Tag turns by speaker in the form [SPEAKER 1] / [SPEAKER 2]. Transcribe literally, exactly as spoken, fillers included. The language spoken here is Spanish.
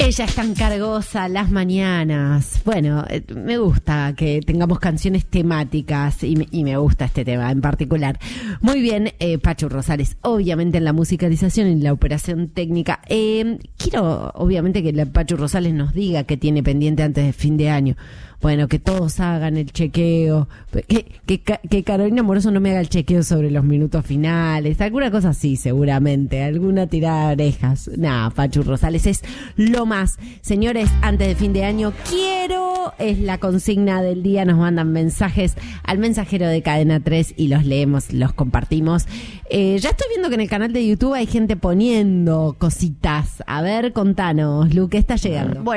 [SPEAKER 1] Ella es tan cargosa las mañanas. Bueno, eh, me gusta que tengamos canciones temáticas y me, y me gusta este tema en particular. Muy bien, eh, Pachu Rosales, obviamente en la musicalización y en la operación técnica. Eh, quiero, obviamente, que la Pachu Rosales nos diga qué tiene pendiente antes de fin de año. Bueno, que todos hagan el chequeo, que, que, que Carolina Moroso no me haga el chequeo sobre los minutos finales, alguna cosa así seguramente, alguna tirada de orejas. Nah, Pachu Rosales es lo más. Señores, antes de fin de año, quiero, es la consigna del día, nos mandan mensajes al mensajero de Cadena tres y los leemos, los compartimos. Eh, ya estoy viendo que en el canal de YouTube hay gente poniendo cositas. A ver, contanos, Lu, ¿qué está llegando?
[SPEAKER 2] Bueno.